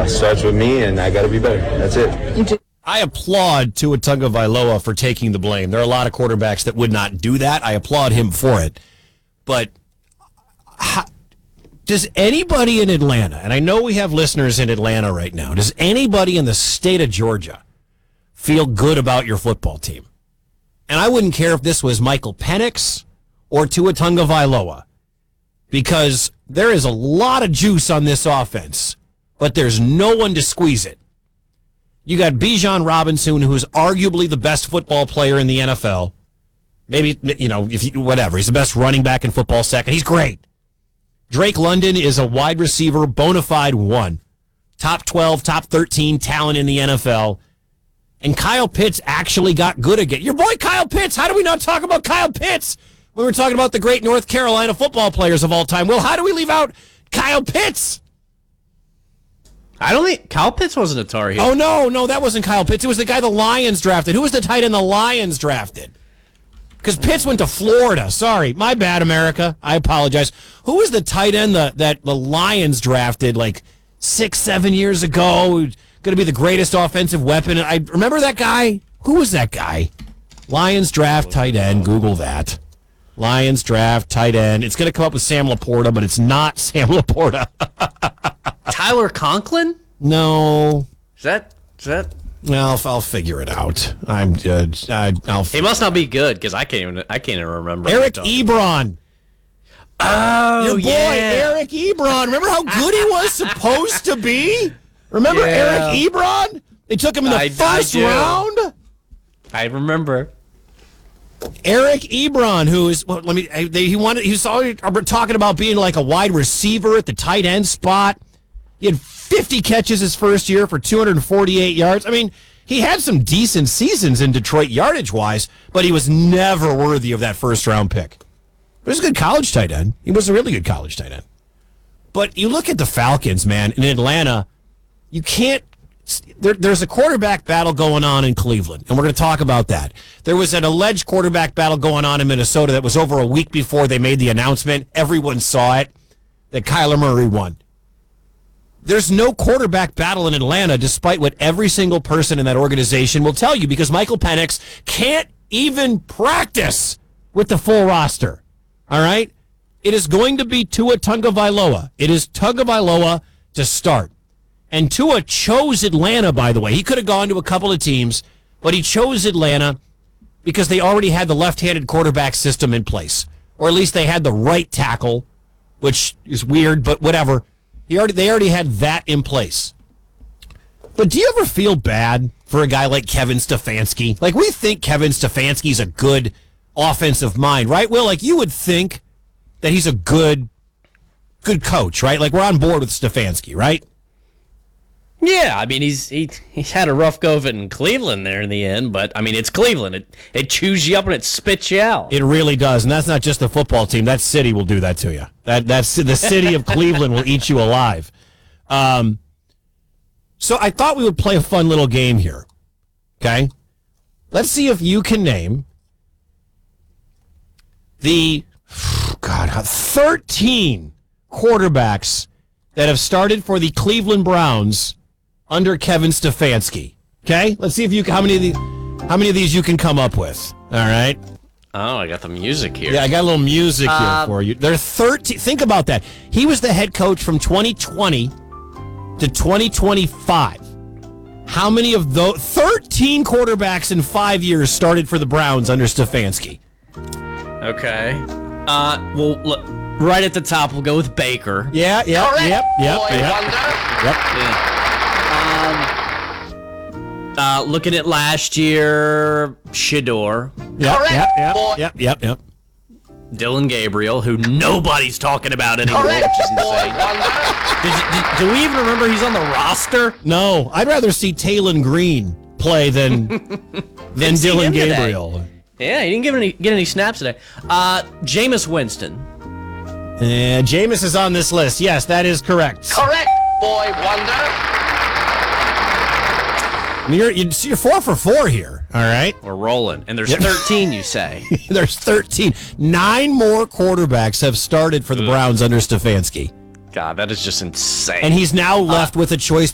starts with me, and I got to be better. That's it. I applaud Tua Tagovailoa for taking the blame. There are a lot of quarterbacks that would not do that. I applaud him for it. But does anybody in Atlanta, and I know we have listeners in Atlanta right now, does anybody in the state of Georgia feel good about your football team? And I wouldn't care if this was Michael Penix or Tua Tagovailoa, because there is a lot of juice on this offense, but there's no one to squeeze it. You got Bijan Robinson, who's arguably the best football player in the NFL. Maybe, whatever. He's the best running back in football second. He's great. Drake London is a wide receiver, bona fide one. Top 12, top 13 talent in the NFL. And Kyle Pitts actually got good again. Your boy Kyle Pitts. How do we not talk about Kyle Pitts when we're talking about the great North Carolina football players of all time? Well, how do we leave out Kyle Pitts? I don't think Kyle Pitts wasn't a Tar Heel. Oh, no, that wasn't Kyle Pitts. It was the guy the Lions drafted. Who was the tight end the Lions drafted? Because Pitts went to Florida. Sorry, my bad, America. I apologize. Who was the tight end that the Lions drafted like 6-7 years ago? Who's going to be the greatest offensive weapon? I remember that guy. Who was that guy? Lions draft tight end. Google that. Lions draft tight end. It's going to come up with Sam Laporta, but it's not Sam Laporta. Tyler Conklin? No. Is that? Well, I'll figure it out. He must not be good because I can't even remember. Eric Ebron. Oh, your boy Eric Ebron. Remember how good he was supposed to be? Remember Eric Ebron? They took him in the first round. I remember. Eric Ebron, who is he was already talking about being like a wide receiver at the tight end spot. He had 50 catches his first year for 248 yards. I mean, he had some decent seasons in Detroit yardage-wise, but he was never worthy of that first-round pick. He was a good college tight end. He was a really good college tight end. But you look at the Falcons, man, in Atlanta, you can't... There's a quarterback battle going on in Cleveland, and we're going to talk about that. There was an alleged quarterback battle going on in Minnesota that was over a week before they made the announcement. Everyone saw it, that Kyler Murray won. There's no quarterback battle in Atlanta, despite what every single person in that organization will tell you, because Michael Penix can't even practice with the full roster. All right? It is going to be Tua Tagovailoa. It is Tagovailoa to start. And Tua chose Atlanta, by the way. He could have gone to a couple of teams, but he chose Atlanta because they already had the left-handed quarterback system in place. Or at least they had the right tackle, which is weird, but whatever. They already had that in place. But do you ever feel bad for a guy like Kevin Stefanski? Like, we think Kevin Stefanski's a good offensive mind, right? Will, like, you would think that he's a good coach, right? Like, we're on board with Stefanski, right? Yeah, I mean, he's had a rough go of it in Cleveland there in the end, but, I mean, it's Cleveland. It chews you up and it spits you out. It really does, and that's not just the football team. That city will do that to you. That's the city of Cleveland will eat you alive. So I thought we would play a fun little game here, okay? Let's see if you can name the 13 quarterbacks that have started for the Cleveland Browns under Kevin Stefanski. Okay? Let's see if how many of these you can come up with. All right? Oh, I got the music here. Yeah, I got a little music here for you. There are 13. Think about that. He was the head coach from 2020 to 2025. How many of those 13 quarterbacks in 5 years started for the Browns under Stefanski? Okay. Well, look, right at the top, we'll go with Baker. Yep. Looking at last year, Shador. Yep. Dylan Gabriel, who nobody's talking about anymore, which is insane. Do we even remember he's on the roster? No, I'd rather see Taylon Green play than Dylan Gabriel. Today. Yeah, he didn't get any snaps today. Jameis Winston. Jameis is on this list. Yes, that is correct. Correct, boy wonder. You're 4 for 4 here. All right, we're rolling, and there's 13. You say there's 13. 9 more quarterbacks have started for the Browns under Stefanski. God, that is just insane. And he's now left with a choice